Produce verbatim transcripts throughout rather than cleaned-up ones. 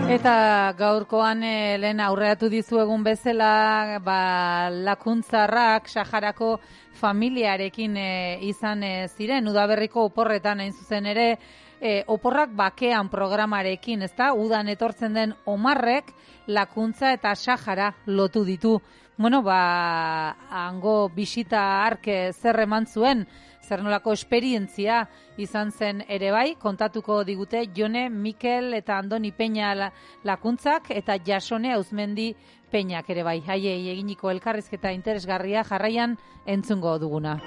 Eta gaurkoan e, lehen aurreatu dizuegun bezala, ba, lakuntzarrak Saharako familiarekin e, izan e, ziren, udaberriko oporretan hain zuzen ere, e, oporrak bakean programarekin, ezta? Udan etortzen den Omarrek lakuntza eta Sahara lotu ditu. Bueno, ba, hango bisita hark zer eman zuen, zer nolako esperientzia izan zen ere bai, kontatuko digute Jone, Mikel eta Andoni Peña lakuntzak eta Jasone Auzmendi Peñak ere bai. Haiei eginiko elkarrizketa interesgarria jarraian entzungo duguna.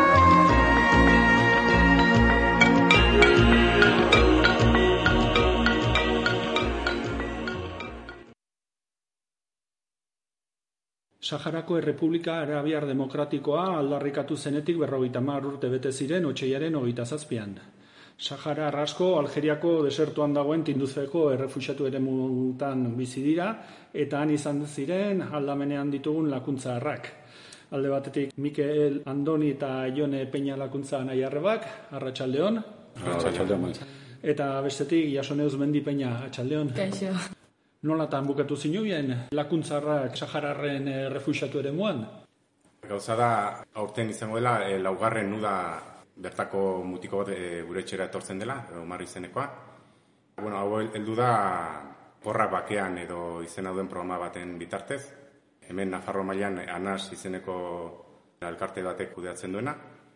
Saharako Errepublika Arabiar Demokratikoa aldarrikatu zenetik berrogeita hamar urte bete ziren otsailaren hogeita zazpian. Sahara asko Algeriako desertuan dagoen Tinduzeko errefuxiatu eremutan bizi dira eta han izan ziren aldamenean ditugun lakuntzaharrak. Alde batetik Mikel, Andoni eta Jone Peña lakuntza anaiarrebak, arratsaldeon. Arratsaldeon. Eta bestetik Jasone Auzmendi Peña, arratsaldeon. Kaixo. Nolatan bukatu zinubien lakuntzarrak Sahararren e, refuxiatu eremuan? Gauza da, aurten izango dela, e, laugarren nuda bertako mutiko bat e, gure etxera etortzen dela, Omar izenekoa. Bueno, hau heldu da porra bakean edo izena duen programa baten bitartez. Hemen Nafarro mailan Anas izeneko elkarte batek kudeatzen duena.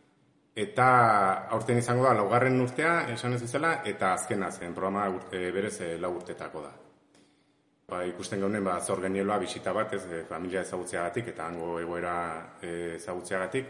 Eta aurten izango da laugarren urtea, esan ez bezala, eta azkena zen programa urte, berez e, lau urtetako da. Ba, ikusten gaunen, ba, zor genieloa bisita bat, ez, e, familia ezagutzeagatik eta hango egoera e, ezagutzeagatik.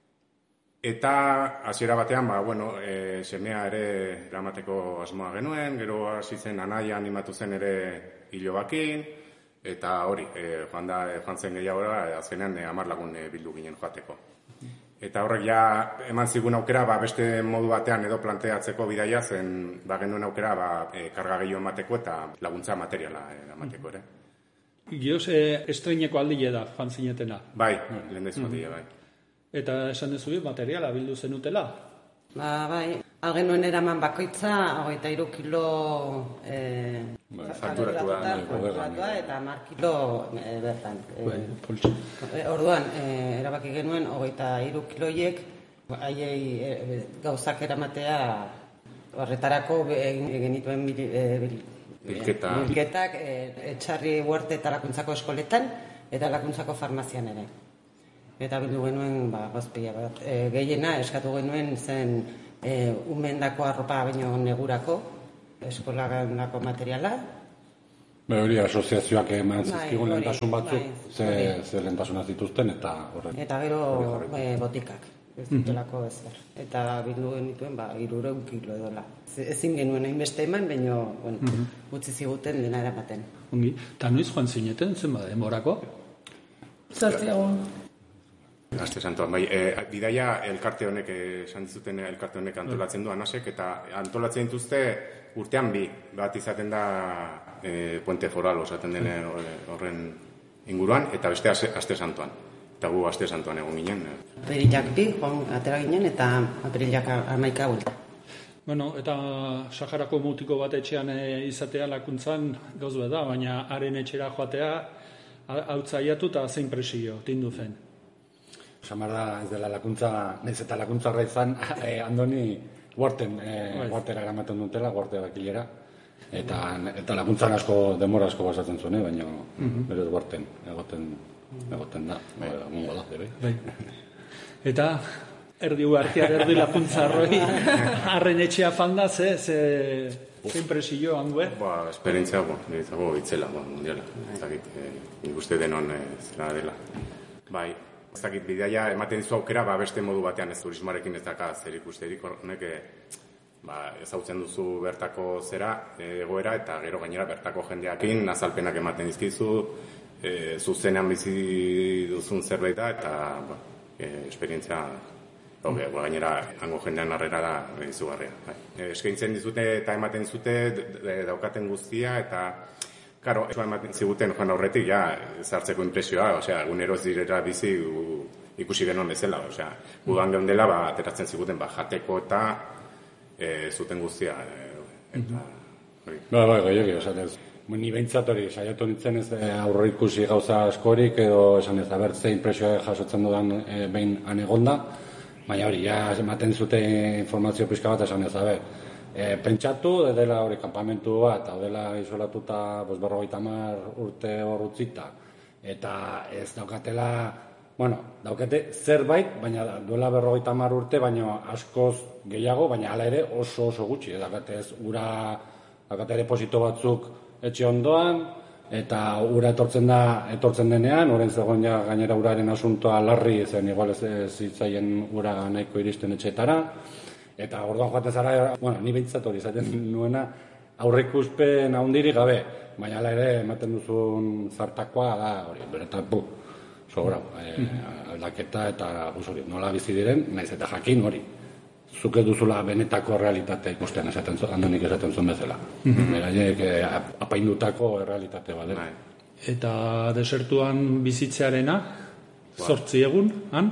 Eta hasiera batean, ba, bueno, e, semea ere eramateko asmoa genuen, gero hasi zen anaia animatu zen ere hilobakin, eta hori, e, joan, da, joan zen gehiago da, azkenean e, hamar lagun e, bildu ginen joateko. Eta horrek ja eman zigun aukera ba, beste modu batean edo planteatzeko bidaia zen ba, genuen aukera ba, e, karga gehiago emateko eta laguntza materiala e, emateko ere. Gioz, e, estreineko aldile da, joan zinetena. Bai, lehen daizu aldile, bai. Eta esan dezu materiala bildu zenutela? Ba, bai, algenuen eraman bakoitza, hogeita hiru kilo e, ba, fakturatu da, eta hamar kilo e, bertan. E, e, orduan, e, erabaki genuen, hogeita hiru kiloiek, haiei e, gauzak eramatea, horretarako egin genituen e, bilketa. bilketak, e, etxarri huerte eta lakuntzako eskoletan, eta lakuntzako farmazian ere. Eta bildu genuen, ba, gozpila bat, e, gehiena eskatu genuen zen e, umendako arropa baino negurako, eskolagandako materiala. Ba, hori asoziazioak eman zizkigun bai, lehentasun batzuk, bai, ze, ze lehentasunaz dituzten, eta horrek. Eta gero e, botikak, ez dutelako ezer. Eta bildu genituen, ba, hirureun kilo edola. Ezin genuen hainbeste eman, baino, bueno, mm-hmm. utzi ziguten dena eramaten. Ongi, eta noiz joan zineten, zen bada, demorako? Zortzi egun. Aste santuan, bai, e, bidaia elkarte honek, esan dizuten elkarte honek antolatzen du Anasek, eta antolatzen dituzte urtean bi, bat izaten da e, Puente Foral, osaten den horren inguruan, eta beste aste santuan. Eta gu aste santuan egon ginen. Apirilak bi, joan atera ginen, eta apirilak hamaika buelta. Bueno, eta Saharako mutiko bat etxean e, izatea lakuntzan gauz da, baina haren etxera joatea hautzaiatu eta zein presio, tindu zen. Samar da, ez dela lakuntza, nahiz eta lakuntzarra izan, eh, Andoni huarten, eh, huartera eramaten dutela, huarte bakilera, eta, eta lakuntzan asko, demora asko basatzen zuen, baina mm-hmm. berez huarten, egoten, egoten da, bai, mungo da, bai. Bai. Eta, erdi uartiak erdi lakuntzarroi, arren etxea falda, ze, ze, ze impresio hangue? Ba, esperientzia, bo, diritzago, itzela, bo, mundiala, ez dakit, eh, ikuste denon eh, zera dela. Bai, ez dakit, bidaia ematen dizu aukera, ba, beste modu batean ez turismoarekin ez daka zer ikusterik, honek ba, ezautzen duzu bertako zera, egoera, eta gero gainera bertako jendeakin azalpenak ematen dizkizu, e, zuzenean bizi duzun zerbait da, eta ba, e, esperientzia hoge, ba, gainera hango jendean harrera da izugarria. Bai. E, eskaintzen dizute eta ematen dizute daukaten guztia, eta Karo, eso ematen ziguten joan aurretik, ja, zartzeko impresioa, osea, egunero ez direra bizi u, ikusi genuen bezala, osea, gudan geundela, ba, ateratzen ziguten, ba, jateko eta e, zuten guztia, e, eta, hori. Ba, ba, gehiagia, esan ez. Ni behintzat hori, saiatu nintzen ez aurre ikusi gauza askorik, edo esan ez, abertze impresioa jasotzen dudan e, behin anegonda, baina hori, ja, ematen zute informazio pixka bat esan ez, aber, e, pentsatu, dela hori kampamentu bat, hau dela isolatuta, bos berrogeita hamar urte hor utzita, eta ez daukatela, bueno, daukate zerbait, baina duela berrogeita hamar urte, baina askoz gehiago, baina hala ere oso oso gutxi, daukate ez, ura, daukate deposito batzuk etxe ondoan, eta ura etortzen da, etortzen denean, oren zegoen ja gainera uraren asuntoa larri, zen igual ez zitzaien ura nahiko iristen etxetara, eta orduan joaten zara, bueno, ni behintzat hori izaten nuena, aurreikuspen handirik gabe, baina hala ere ematen duzun zartakoa da, hori, beretan, bu, sobra, e, aldaketa eta guz hori, nola bizi diren, naiz eta jakin hori. Zuk ez duzula benetako realitatea ikusten esaten zuen, handonik esaten zuen bezala. Beraiek apaindutako realitate bat dela. Eta desertuan bizitzearena, zortzi egun, han?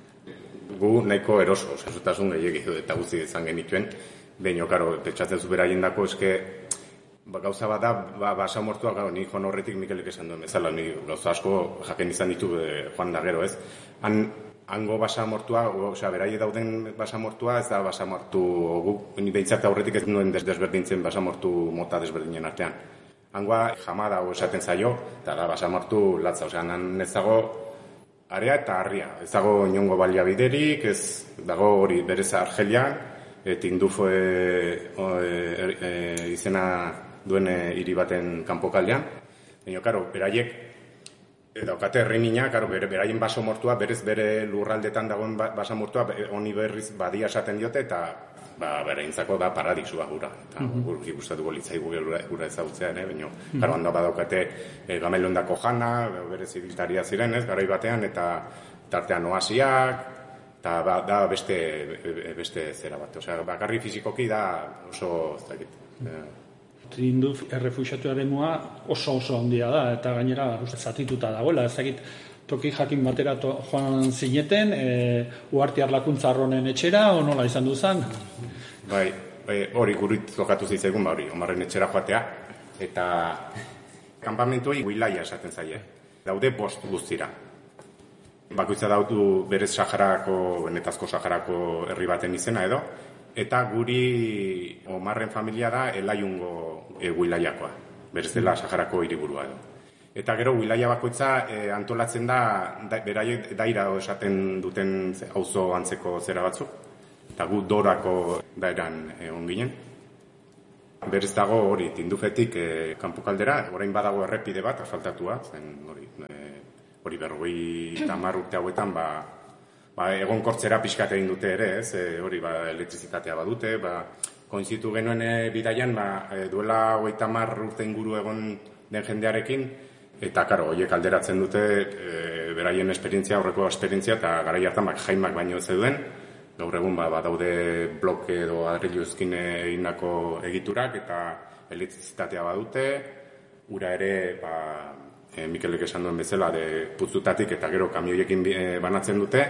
Gu nahiko eroso, sasutasun gehiagizu eta guzti izan genituen. Behin, karo, petxatzen zu beraien dako, eske, ba, gauza bat da, ba, basamortua, gau, ni joan horretik Mikelek esan duen bezala, ni gauza asko jaken izan ditu e, joan da gero, ez? Han, hango basamortua, osea, beraie dauden basamortua, ez da basamortu, guk behintzat aurretik ez nuen desberdintzen basamortu mota desberdinen artean. Hangoa jamada o esaten zaio, eta da basamortu latza, osea, nan ez dago area eta harria. Ez dago inongo baliabiderik, ez dago hori berez Argelian, Tindufo e, e, e, izena duen hiri baten kanpokaldean. Baina, karo, beraiek daukate herrimina, karo, bere, beraien basamortua, berez bere lurraldetan dagoen basamortua, honi berriz badia esaten diote, eta ba, bereintzako da paradisua gura. Eta mm-hmm. gurki gustatuko litzaigu gura ezagutzea, ere, baina, mm-hmm. karo, handa badaukate e, gamelondako jana, berez ibiltaria ziren, ez, garai batean, eta tartean oasiak, eta ba, da beste, beste zera bat. Osea, bakarri fizikoki da oso, ez dakit, e, Tinduf errefuxiatuaren mua oso oso handia da, eta gainera zatituta dagoela, ezagit toki jakin batera to, joan zineten, e, uhartiar lakuntza arronen etxera, o nola izan duzan? Bai, bai, hori gurit tokatu zitzaigun, ba hori, Omarren etxera joatea, eta kanpamentuei Huilaia esaten zaie, daude bost guztira. Bakoitza daudu berez Saharako, benetazko Saharako herri baten izena edo, eta guri Omarren familia da Elaiungo e, Huilaiakoa, berez dela Saharako hiriburua edo. Eta gero Huilaia bakoitza e, antolatzen da, da beraiek daira esaten duten auzo antzeko zera batzuk, eta gu Dorako dairan egon ginen. Berez dago hori Tindufetik e, kanpokaldera, orain badago errepide bat asfaltatua, zen hori, e, hori berrogei hamar urte hauetan, ba, ba, egon kortzera pixkat egin dute ere, ez, e, hori ba, elektrizitatea badute, ba, koinzitu genuen e, bidaian, ba, e, duela hogeita hamar urte inguru egon den jendearekin, eta karo, horiek alderatzen dute e, beraien esperientzia, aurreko esperientzia, eta garai hartan bak jaimak baino ez zeuden, gaur egun ba, ba, daude bloke edo adriluzkin egindako egiturak, eta elektrizitatea badute, ura ere, ba, e, Mikelek esan duen bezala, de putzutatik eta gero kamioiekin e, banatzen dute.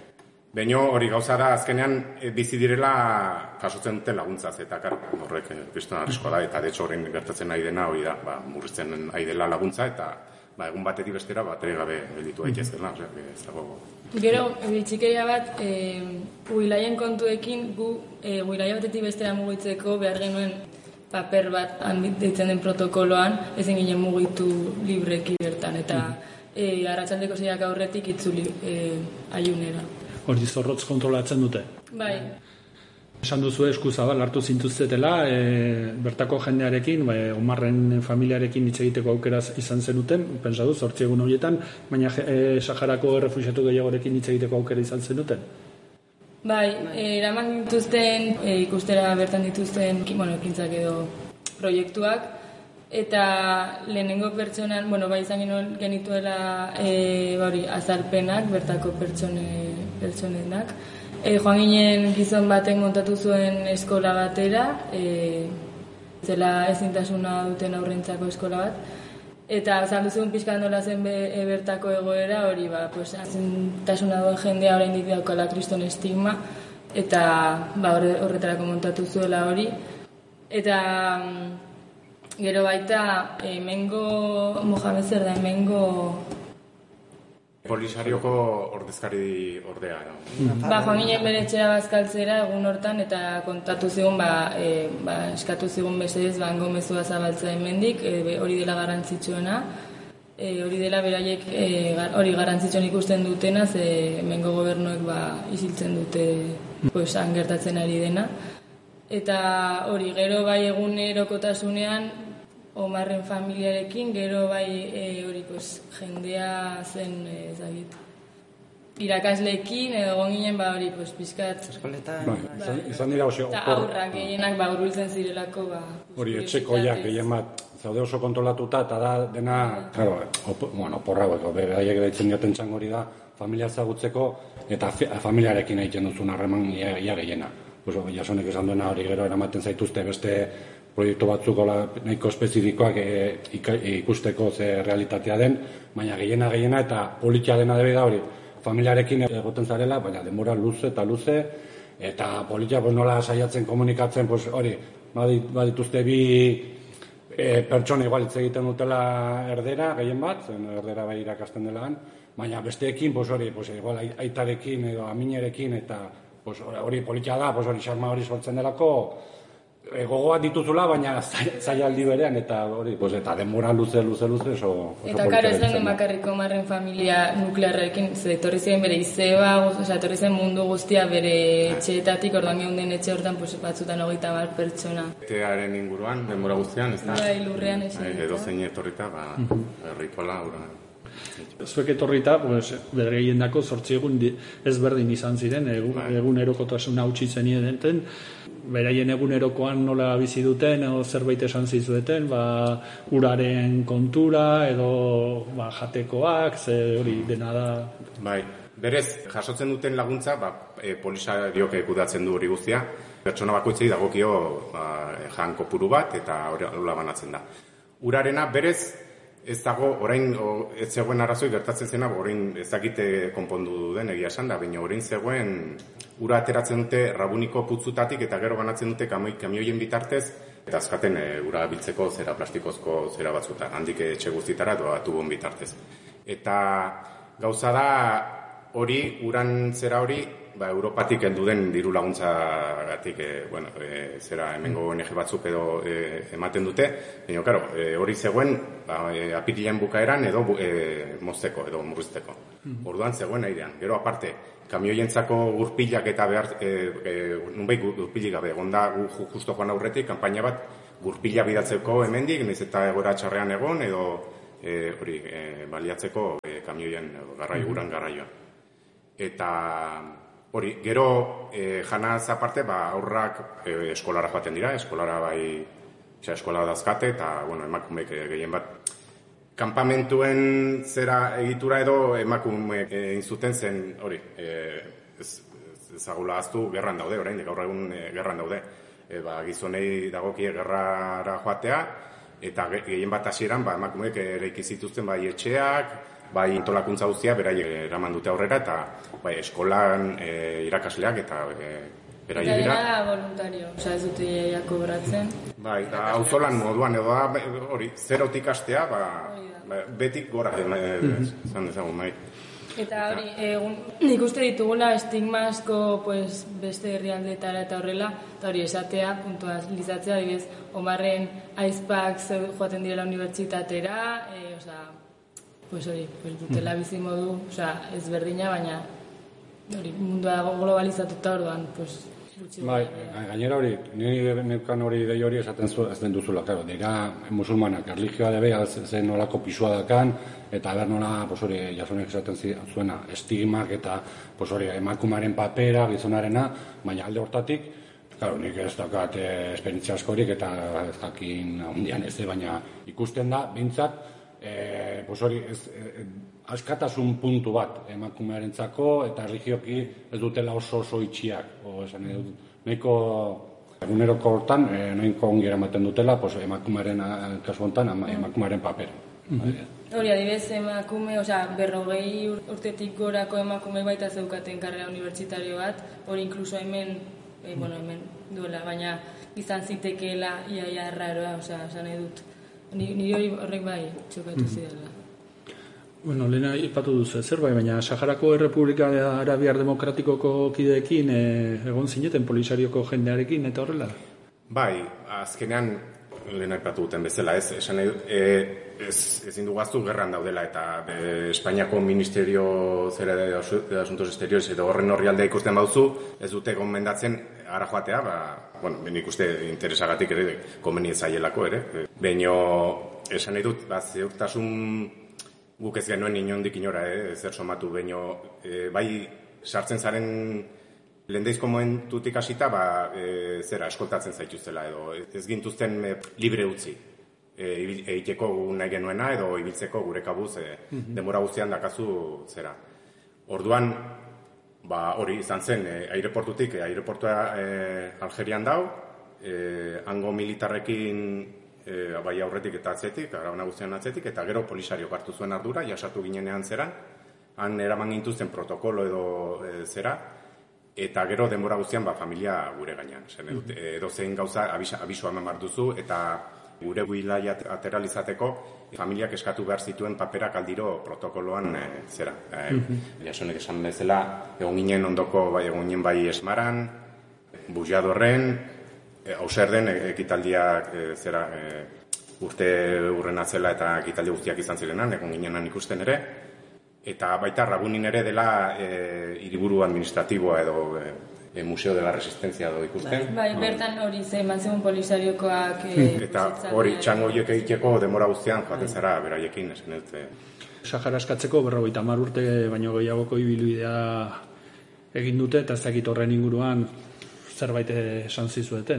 Baina hori gauza da, azkenean e, bizi direla jasotzen dute laguntzaz, eta kar, horrek kriston arriskoa da, eta de hecho horrein gertatzen nahi dena hori da, ba, murrizten nahi dela laguntza, eta ba, egun batetik bestera bateri gabe gelditu daitezkela, osea, ez dago. Gero, txikeria bat, e, Huilaien kontuekin, gu e, Huilaia batetik bestera mugitzeko behar genuen paper bat deitzen den protokoloan, ezin ginen mugitu libreki bertan, eta e, arratsaldeko seiak aurretik itzuli e, aiunera. Hori zorrotz kontrolatzen dute. Bai. Esan duzu esku zabal hartu zintuztetela, e, bertako jendearekin, ba, Omarren familiarekin hitz egiteko aukeraz izan zenuten, pensa du, zortzi egun horietan, baina e, Saharako errefuxiatu gehiagorekin hitz egiteko aukera izan zenuten. Bai, eraman dituzten, e, ikustera bertan dituzten, bueno, ekintzak edo proiektuak, eta lehenengo pertsonan, bueno, bai izan genituela e, bari, azalpenak, bertako pertsone, pertsonenak. E, joan ginen gizon baten montatu zuen eskola batera, e, zela ezintasuna duten aurrentzako eskola bat, eta azaldu zuen pixka nola zen be, e, bertako egoera, hori ba, pues, ezintasuna duen jendea oraindik daukala kriston estigma, eta ba, horretarako montatu zuela hori. Eta Gero baita, hemengo, Mohamed zer da, hemengo... Polisarioko ordezkari ordea. No? Ba, joan ginen bere etxera bazkaltzera egun hortan eta kontatu zigun, ba, e, ba, eskatu zigun mesedez, ba, hango mezua zabaltza hemendik, e, hori dela garrantzitsuena, e, hori dela beraiek e, hori garrantzitsuan ikusten dutena, ze hemengo gobernuek ba, isiltzen dute pues, han gertatzen ari dena. Eta hori, gero bai egunerokotasunean, Omarren familiarekin, gero bai e, hori pues, jendea zen, e, ezagit, irakasleekin, edo egon ginen, ba hori, pues, pizkat... Eskoletan... Bai, izan, izan dira oso... Eta aurrak gehienak, ba, urbiltzen zirelako, ba... Hori, etxekoiak gehien bat, zaude oso kontrolatuta, eta da dena... Claro, op, bueno, porra hauek, beraiek daitzen dioten txango hori da, familia ezagutzeko, eta familiarekin egiten duzun harreman ia, ia gehiena. Pues, jasonek esan duena hori gero eramaten zaituzte beste... proiektu batzuk nahiko espezifikoak e, ikusteko ze realitatea den, baina gehiena gehiena eta politia dena debe da hori, familiarekin egoten zarela, baina denbora luze eta luze, eta politia pues, nola saiatzen komunikatzen, pues, hori, badituzte bi e, pertsona igual hitz egiten dutela erdera, gehien bat, zen erdera bai irakasten delagan, baina besteekin, pues, hori, pues, igual aitarekin edo aminerekin, eta pues, hori politia da, pues, hori xarma hori sortzen delako, gogoak dituzula, baina zaialdi berean, eta hori, pues, eta denbora luze, luze, luze, oso... oso eta karo ez den bakarriko Omarren familia nuklearrekin, ze etorri zen bere izeba, oza, etorri zen mundu guztia bere etxeetatik, orduan geunden etxe hortan, pues, batzutan hogeita bat pertsona. Etearen inguruan, denbora guztian, ez da? Bai, lurrean esan. Edo zein etorrita, ba, herrikola, ura... Zuek etorrita, pues, bere gehiendako zortzi egun ezberdin izan ziren, egunerokotasun hautsi zenien enten, beraien egunerokoan nola bizi duten edo zerbait esan zizueten, ba, uraren kontura edo ba, jatekoak, ze hori dena da. Bai, berez, jasotzen duten laguntza, ba, e, polisariok kudeatzen du hori guztia, pertsona bakoitzei dagokio ba, jan kopuru bat eta hola banatzen da. Urarena berez, ez dago, orain, o, ez zegoen arrazoi gertatzen zena, orain ez dakite konpondu den egia esan da, baina orain zegoen ura ateratzen dute rabuniko putzutatik eta gero banatzen dute kamioien bitartez, eta azkaten e, ura biltzeko zera plastikozko zera batzuta, handik etxe guztitara doa tubon bitartez. Eta gauza da hori, uran zera hori, ba, Europatik heldu den diru laguntzagatik, e, bueno, e, zera hemengo O N G batzuk edo e, ematen dute, baina, claro, e, hori zegoen ba, e, apirilean bukaeran edo e, mozteko edo murrizteko. Orduan zegoen airean. Gero aparte, kamioientzako gurpilak eta behar, e, e, nunbait gurpilik gabe, egonda justo joan aurretik, kanpaina bat gurpila bidatzeko hemendik, nahiz eta egoera txarrean egon, edo e, hori, e, baliatzeko e, kamioien garraio, uran garraioa. Eta hori, gero e, janaz aparte, ba, aurrak e, eskolara joaten dira, eskolara bai, oza, eskola dazkate, eta, bueno, emakumeek gehien bat, kanpamentuen zera egitura edo emakumeek egin zuten zen, hori, e, ez, ezagula aztu, gerran daude, orain, gaur egun e, gerran daude. E, ba, gizonei dagokie gerrara joatea, eta gehien bat hasieran, ba, emakumeek eraiki zituzten bai etxeak, bai antolakuntza guztia beraiek eraman dute aurrera, eta bai eskolan e, irakasleak eta e, beraiek dira. Eta dira voluntario, oza, ez dute ja kobratzen. Bai, eta auzolan moduan edo da, hori, zerotik hastea, ba, ba, betik gora, zan dezagun, bai. Eta hori, egun, nik uste ditugula estigma asko pues, beste herrialdetara eta horrela, eta hori esatea, puntualizatzea, adibidez, Omarren aizpak joaten direla unibertsitatera, e, oza, pues hori, pues dutela bizi modu, oza, ez berdina, baina hori, mundua globalizatuta orduan, pues, gutxi. Bai, gainera hori, nire neukan hori dei hori esaten zu, ez den duzula, claro, dira musulmanak, erlijioa debe, zen nolako pisua dakan, eta ber nola, pues hori, jasonek esaten zuena, estigmak eta, pues hori, emakumaren papera, gizonarena, baina alde hortatik, claro, nik ez dakat eh, esperientzia askorik eta ez jakin handian ez, baina ikusten da, bintzat, eh, pues hori, ez, eh, askatasun puntu bat emakumearentzako eta erlijioki ez dutela oso oso itxiak, o esan nahiko eguneroko hortan, eh, nahiko ongi eramaten dutela, pues emakumearen kasu hontan, emakumearen papera. Hori, adibidez, emakume, osea, berrogei urtetik gorako emakume baita zeukaten karrera unibertsitario bat, hori inkluso hemen e, bueno, hemen duela, baina izan zitekeela iaia raroa, osea, esan edut. Niri hori horrek bai txokatu zidela. Bueno, lehena ipatu duzu, zer bai, baina Saharako Errepublika Arabiar Demokratikoko kideekin e, egon zineten Polisarioko jendearekin eta horrela? Bai, azkenean lehena ipatu duten bezala, ez, esan nahi, e, ez, ezin dugaztu gerran daudela eta e, Espainiako Ministerio zera de, de Asuntos Exteriores edo horren horri aldea ikusten bauzu, ez dute gomendatzen ara joatea, ba, bueno, ben ikuste interesagatik ere, komeni zaielako ere. Baina, esan nahi dut, ba, zeurtasun guk ez genuen inondik inora, eh, zer somatu, baina e, bai sartzen zaren lehendeizko momentutik hasita, ba, e, zera, eskoltatzen zaituztela edo ez gintuzten e, libre utzi. E, egiteko nahi genuena edo ibiltzeko gure kabuz e, denbora guztian dakazu zera. Orduan, ba, hori izan zen, e, aireportutik, e, aireportua e, Algerian dau, e, hango militarrekin e, bai aurretik eta atzetik, arabana guztian atzetik, eta gero Polisariok hartu zuen ardura, jasatu ginenean zeran, han eraman gintuzten protokolo edo e, zera, eta gero denbora guztian ba, familia gure gainean. Zen, mm-hmm. Edo zein gauza abisua eman behar duzu, eta gure wilaia ateralizateko familiak eskatu behar zituen paperak aldiro protokoloan e, zera. E, mm-hmm. Jasonek esan bezala, egon ginen ondoko, bai, egon ginen bai Esmaran, Bujadorren, Auserden ekitaldiak e, zera e, urte urren atzela eta ekitaldi guztiak izan zirenan, egon ginenan ikusten ere, eta baita Rabunin ere dela e, hiriburu administratiboa edo e, e, Museo de la Resistencia edo ikusten. Bai, bertan hori ze eman zegoen Polisariokoak e, eta hori txango horiek egiteko denbora guztian joaten zara beraiekin, esan dut. Sahara askatzeko berrogeita hamar urte baino gehiagoko ibilbidea egin dute eta ez dakit horren inguruan zerbait esan zizueten.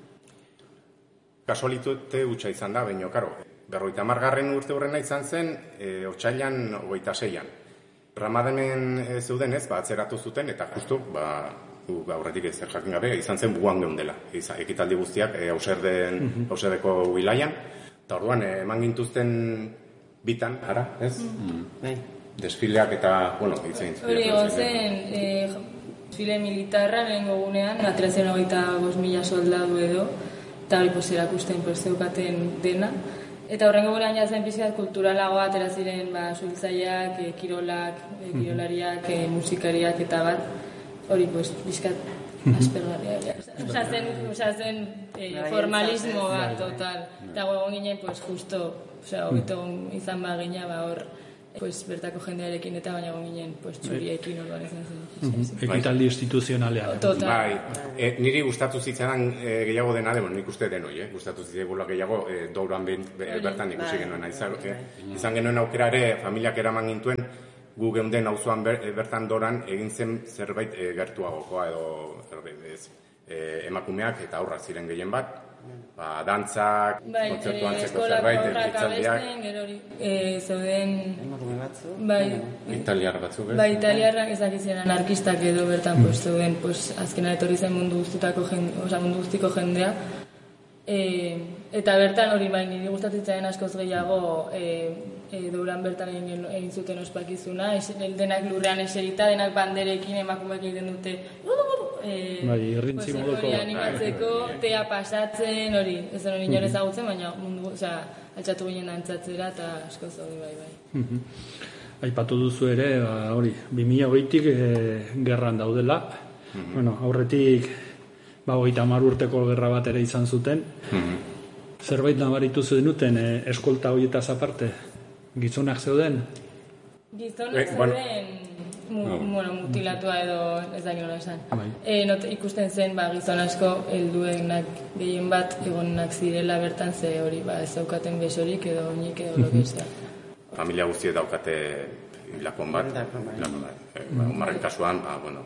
Kasualitate hutsa izan da, baina, karo, berrogeita hamargarren urte horrena izan zen, e, otsailean hogeita seian. Ramadanen e, zeuden ez, ba, atzeratu zuten, eta justu, ba, du, aurretik ez zer jakin gabe, izan zen buguan geundela. Izan, ekitaldi guztiak, e, Auserdeko mm-hmm. wilaian, eta orduan, e, eman gintuzten bitan, ara, ez? Mm-hmm. Desfileak eta, bueno, itzen. Hori, gozen, e, desfile militarra lehengo gunean, ateratzen hogeita bost mila soldadu edo, eta hori pues, erakusten pues, zeukaten dena. Eta horrengo gurean jazen pizkat kulturalagoa atera ziren ba, suhiltzaileak, e, kirolak, e, kirolariak, e, musikariak eta bat, hori pues, pizkat aspergarria. Osa zen, osa zen e, formalismo bat, total. Eta gogon ginen, pues, justo, osa, hogeto izan bagina, ba, hor, pues, bertako jendearekin eta baina ginen pues, txuriekin orduan izan zen. Ekitaldi instituzionalean. Total. Bai, e, niri gustatu zitzaidan e, gehiago dena, de, bueno, nik uste denoi, eh? Gustatu zitzaigula gehiago e, douran be, be, bertan ikusi genuen. Izan, e, izan genuen aukera ere, familiak eraman gintuen, gu geunden auzoan ber, bertan doran egin zen zerbait e, gertuagokoa edo zerbait, ez, e, emakumeak eta aurrak ziren gehien bat. Ba, dantzak, bai, kontzertu antzeko e, zerbait, hitzaldiak. Gero hori, e, zeuden... Emakume batzu. Bai, Italiar batzuk, ez? bai, italiarrak ezakitzen anarkistak edo bertan pues, zeuden, pues, azkena etorri zen mundu guztitako jende, oza, mundu guztiko jendea. E, eta bertan hori bai, niri gustatzen askoz gehiago e, e, douran bertan egin, egin zuten ospakizuna, es, denak lurrean eserita, denak banderekin emakumeak egiten dute... Eh, bai, irrintzi pues, moduko. Hori animatzeko, tea pasatzen, hori, ez da inor ezagutzen, baina mundu, osea, altxatu ginen antzatzera eta asko zaudi bai, bai. Aipatu duzu ere, ba, hori, bi mila hogeitik e, gerran daudela. Mm-hmm. Bueno, aurretik, ba, hogeita hamar urteko gerra bat ere izan zuten. Mm-hmm. Zerbait nabaritu zenuten, e, eskolta horietaz aparte, gizonak zeuden? Gizonak eh, zeuden... Mu, no. Bueno, mutilatua edo ez da nola esan. E, not, ikusten zen ba, gizon asko helduenak gehien bat egonak zirela bertan ze hori ba, ez daukaten besorik edo oinik edo lokizea. Familia guztiek daukate hilakon bat, hilakon bat. E, ba, Omarren kasuan, ba, bueno...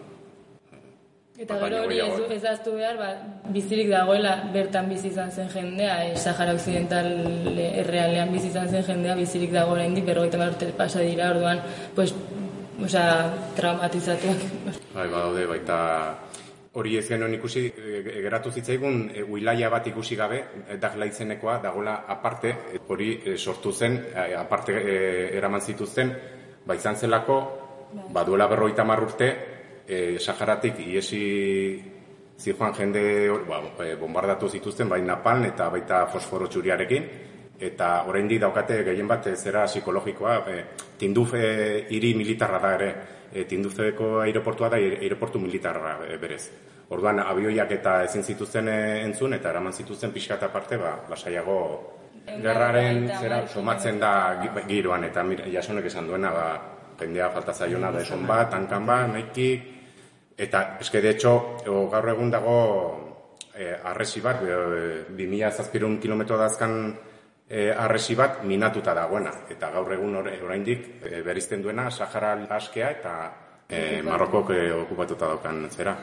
Eta gero hori ez, ez aztu behar, ba, bizirik dagoela bertan bizi izan zen jendea, e, Sahara Occidental errealean bizi izan zen jendea, bizirik dagoela indik, berrogeita hamar urte pasa dira, orduan, pues, osea, traumatizatuak. Bai, badaude, baita hori ez genuen ikusi, e, geratu zitzaigun, e, wilaia bat ikusi gabe, e, Dakhla izenekoa, dagoela aparte, e, hori e, sortu zen, e, aparte e, eraman zituzten, ba izan zelako, ba duela berrogeita hamar urte, e, Saharatik iesi zijoan jende ba, bombardatu zituzten, bai napalm eta baita fosforo txuriarekin, eta oraindik daukate gehien bat zera psikologikoa, e, Tinduf e, hiri militarra da ere, e, Tindufeko aireportua da aireportu militarra e, berez. Orduan, abioiak eta ezin zituzten e, entzun, eta eraman zituzten pixka eta parte, ba, lasaiago gerraren zera somatzen da giroan, eta Jasonek esan duena, ba, jendea falta zaiona da eson bat, tankan bat, naikik, eta eske de hecho, gaur egun dago e, arresi bat, bi mila zazpiehun kilometro dazkan e, arresi bat minatuta dagoena, eta gaur egun oraindik e, berizten duena Sahara askea eta e, Marokok e, okupatuta daukan zera.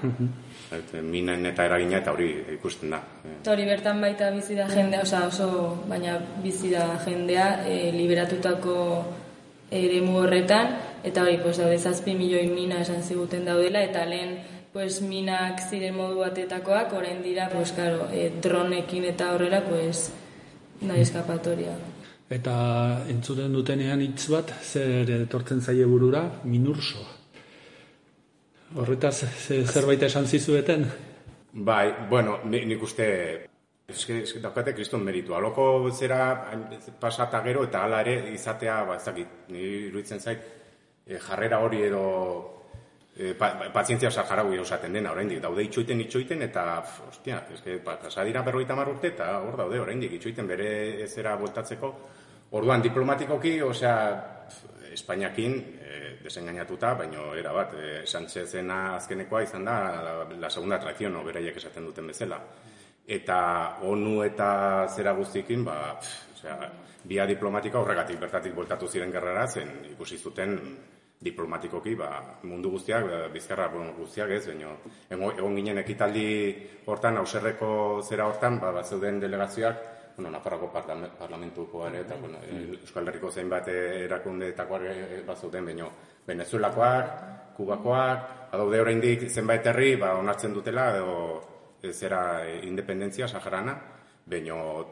Minen eta eragina eta hori ikusten da. Eta hori bertan baita bizi da jendea, oza, oso baina bizi da jendea e, liberatutako eremu horretan, eta hori, pues, daude zazpi milioi mina esan ziguten daudela, eta lehen pues, minak ziren modu batetakoak, orain dira, pues, claro, e, dronekin eta horrela, pues, nahi eskapatoria. Eta entzuten dutenean hitz bat, zer etortzen zaie burura, minursoa. Horretaz, zerbait esan zizueten? Bai, bueno, nik uste, eske, eske daukate kriston meritu. Aloko zera pasata gero eta hala ere izatea, ba, ez dakit, niri iruditzen zait, e, jarrera hori edo e, pa, pazientzia saharaui osaten dena, oraindik daude itxoiten itxoiten eta, pf, ostia, eske, pasadira berrogeita hamar urte eta hor daude oraindik itxoiten bere zera bueltatzeko. Orduan, diplomatikoki, osea, Espainiakin e, desengainatuta, baino era bat, e, Sánchezena azkenekoa izan da la, la segunda traición, no, beraiek esaten duten bezala. Eta ONU eta zera guztikin, ba, pff, osea, bia diplomatika horregatik bertatik bueltatu ziren gerrara, zen ikusi zuten diplomatikoki, ba, mundu guztiak, bizkarra guztiak ez, baino, egon ginen ekitaldi hortan, Auserreko zera hortan, ba, bat zeuden delegazioak, bueno, Nafarroko parlamentuko ere, eta bueno, Euskal Herriko zenbat erakundeetakoak bat zuten, baino, Venezuelakoak, Kubakoak, badaude oraindik zenbait herri, ba, onartzen dutela, edo zera independentzia saharana, baino,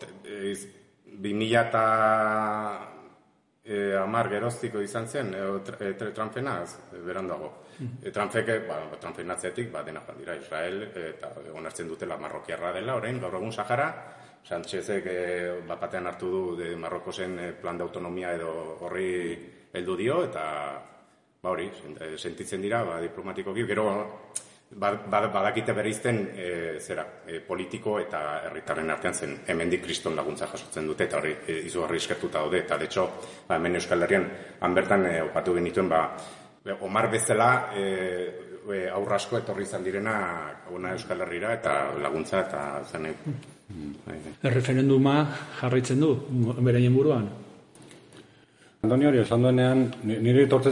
bi mila eta hamar geroztiko izan zen, Trumpenaz, berandago. Trumpeke, ba, Trumpenatzetik, ba, dena joan dira, Israel, eta onartzen dutela marrokiarra dela, orain, gaur egun Sahara, Sánchezek eh, bapatean hartu du de Marrokosen eh, plan de autonomia edo horri heldu dio, eta ba hori, sentitzen dira, ba, diplomatikoki, gero badakite bereizten e, zera, e, politiko eta herritarren artean zen hemendik kriston laguntza jasotzen dute, eta hori e, izugarri eskertuta daude, eta de hecho, ba, hemen Euskal Herrian, han bertan e, opatu genituen, ba, Omar bezala e, e, aurrasko etorri izan direna ona Euskal Herrira eta laguntza eta zen. Erreferenduma jarraitzen du, beraien buruan? Antonio hori esan duenean, nire etortzen